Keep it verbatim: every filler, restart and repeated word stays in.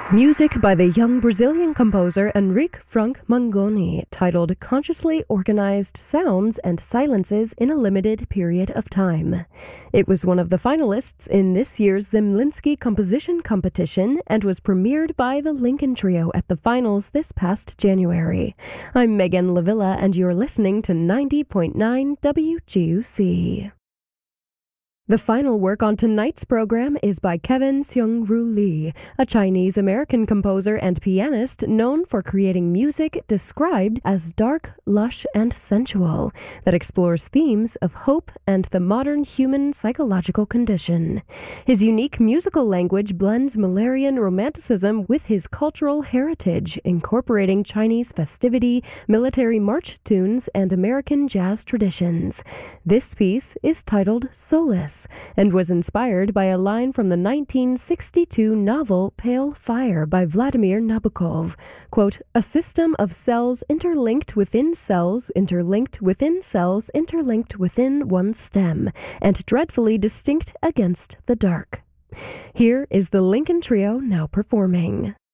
Music by the young Brazilian composer Henrique Frank Mangoni, titled Consciously Organized Sounds and Silences in a Limited Period of Time. It was one of the finalists in this year's Zemlinsky Composition Competition and was premiered by the Lincoln Trio at the finals this past January. I'm Megan Lavilla, and you're listening to ninety point nine W G U C. The final work on tonight's program is by Kevin Seung-Ru Lee, a Chinese-American composer and pianist known for creating music described as dark, lush, and sensual that explores themes of hope and the modern human psychological condition. His unique musical language blends Malarian romanticism with his cultural heritage, incorporating Chinese festivity, military march tunes, and American jazz traditions. This piece is titled Solace, and was inspired by a line from the nineteen sixty-two novel Pale Fire by Vladimir Nabokov. Quote, "A system of cells interlinked within cells, interlinked within cells, interlinked within one stem, and dreadfully distinct against the dark." Here is the Lincoln Trio now performing.